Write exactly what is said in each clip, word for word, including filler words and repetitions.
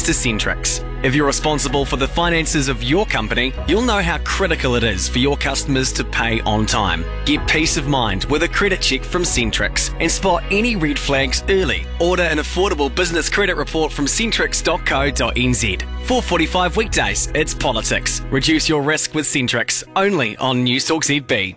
to Centrix. If you're responsible for the finances of your company, you'll know how critical it is for your customers to pay on time. Get peace of mind with a credit check from Centrix and spot any red flags early. Order an affordable business credit report from centrix dot co dot n z. four forty-five weekdays, it's politics. Reduce your risk with Centrix, only on News Talk Z B.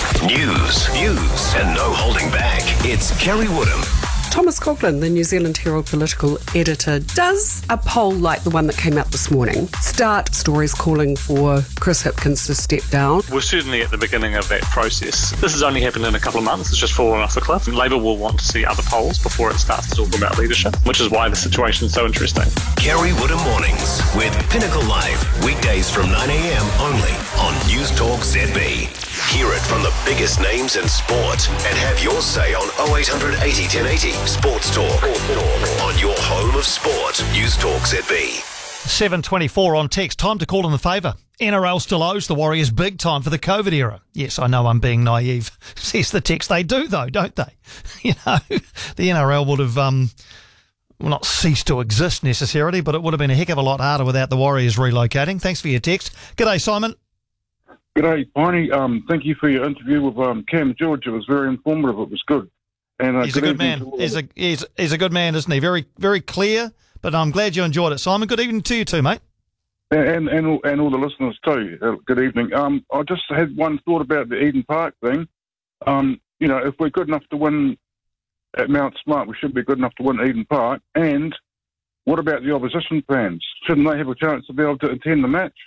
News, views, and no holding back. It's Kerry Woodham. Thomas Coughlin, the New Zealand Herald political editor, does a poll like the one that came out this morning start stories calling for Chris Hipkins to step down? We're certainly at the beginning of that process. This has only happened in a couple of months. It's just fallen off the cliff. And Labour will want to see other polls before it starts to talk about leadership, which is why the situation is so interesting. Kerry Woodham Mornings with Pinnacle Live. Weekdays from nine a.m. only on News Talk Z B. Hear it from the biggest names in sport and have your say on oh eight hundred eighty ten eighty Sports Talk on your home of sport. News Talk Z B. seven twenty-four on text. Time to call in the favour. N R L still owes the Warriors big time for the COVID era. Yes, I know I'm being naive, says the text. They do though, don't they? You know, the N R L would have um, well, not ceased to exist necessarily, but it would have been a heck of a lot harder without the Warriors relocating. Thanks for your text. G'day, Simon. G'day, Piney. Um, thank you for your interview with um, Cam George. It was very informative. It was good. And uh, he's a good man. He's a he's, he's a good man, isn't he? Very very clear. But I'm glad you enjoyed it, Simon. Good evening to you too, mate. And and all, and all the listeners too. Uh, good evening. Um, I just had one thought about the Eden Park thing. Um, you know, if we're good enough to win at Mount Smart, we should be good enough to win Eden Park. And what about the opposition fans? Shouldn't they have a chance to be able to attend the match?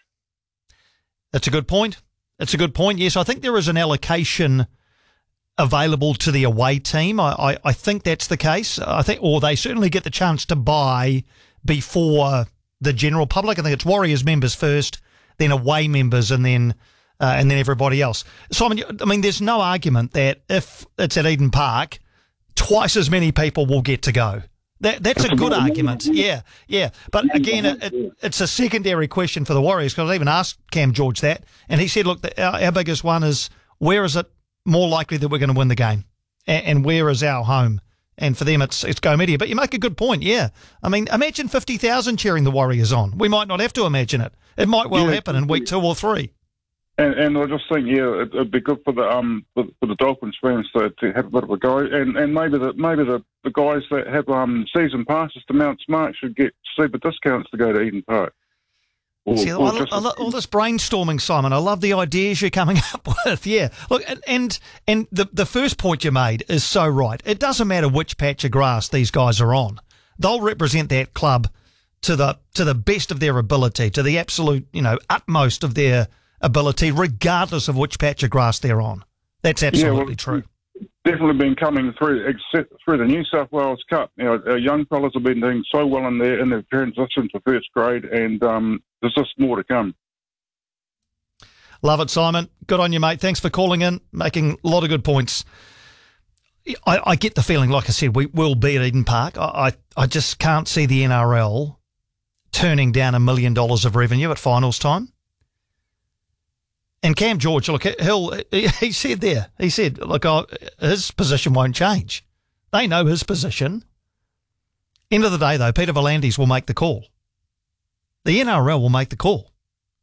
That's a good point. That's a good point. Yes, I think there is an allocation available to the away team. I, I, I think that's the case. I think, or they certainly get the chance to buy before the general public. I think it's Warriors members first, then away members, and then uh, and then everybody else. Simon, I mean, there's no argument that if it's at Eden Park, twice as many people will get to go. That, that's a good argument. Yeah, yeah. But again, it, it, it's a secondary question for the Warriors, because I even asked Cam George that, and he said, look, the, our, our biggest one is, where is it more likely that we're going to win the game? And, and where is our home? And for them, it's it's Go Media. But you make a good point, yeah. I mean, imagine fifty thousand cheering the Warriors on. We might not have to imagine it. It might well yeah. happen in week two or three. And, and I just think, yeah, it, it'd be good for the um for, for the Dolphins fans to, to have a bit of a go, and, and maybe the maybe the, the guys that have um season passes to Mount Smart should get super discounts to go to Eden Park. Or, See, or I, I, I, all this brainstorming, Simon. I love the ideas you're coming up with. Yeah, look, and and, and the the first point you made is so right. It doesn't matter which patch of grass these guys are on; they'll represent that club to the to the best of their ability, to the absolute, you know, utmost of their ability, regardless of which patch of grass they're on. That's absolutely yeah, well, true. Definitely been coming through except through the New South Wales Cup. You know, our young fellas have been doing so well in their in their transition to first grade, and um, there's just more to come. Love it, Simon. Good on you, mate. Thanks for calling in, making a lot of good points. I, I get the feeling, like I said, we will be at Eden Park. I, I, I just can't see the N R L turning down a million dollars of revenue at finals time. And Cam George, look, he'll, he said there, he said, look, oh, his position won't change. They know his position. End of the day, though, Peter V'landys will make the call. The N R L will make the call.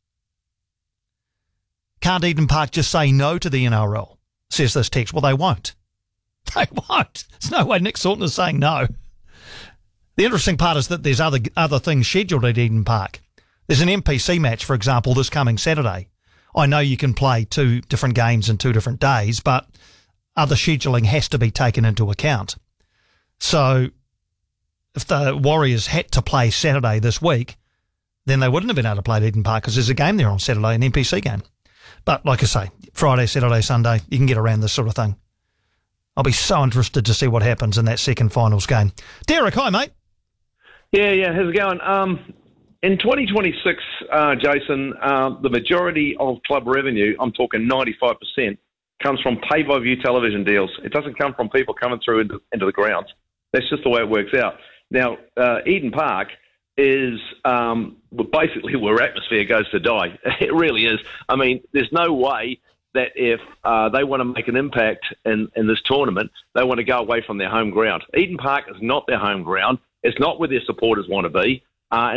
Can't Eden Park just say no to the N R L, says this text. Well, they won't. They won't. There's no way Nick Sautner is saying no. The interesting part is that there's other other things scheduled at Eden Park. There's an N P C match, for example, this coming Saturday. I know you can play two different games in two different days, but other scheduling has to be taken into account. So if the Warriors had to play Saturday this week, then they wouldn't have been able to play at Eden Park because there's a game there on Saturday, an N P C game. But like I say, Friday, Saturday, Sunday, you can get around this sort of thing. I'll be so interested to see what happens in that second finals game. Derek, hi, mate. Yeah, yeah, how's it going? Um, in twenty twenty-six, uh, Jason, uh, the majority of club revenue, I'm talking ninety-five percent, comes from pay-by-view television deals. It doesn't come from people coming through into, into the grounds. That's just the way it works out. Now, uh, Eden Park is um, basically where atmosphere goes to die. It really is. I mean, there's no way that if uh, they want to make an impact in, in this tournament, they want to go away from their home ground. Eden Park is not their home ground. It's not where their supporters want to be. Uh,